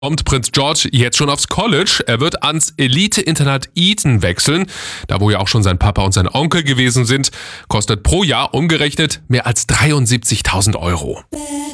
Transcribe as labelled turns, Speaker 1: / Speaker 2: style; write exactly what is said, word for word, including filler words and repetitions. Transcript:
Speaker 1: Kommt Prinz George jetzt schon aufs College? Er wird ans Elite-Internat Eton wechseln, da wo ja auch schon sein Papa und sein Onkel gewesen sind. Kostet pro Jahr umgerechnet mehr als dreiundsiebzigtausend Euro.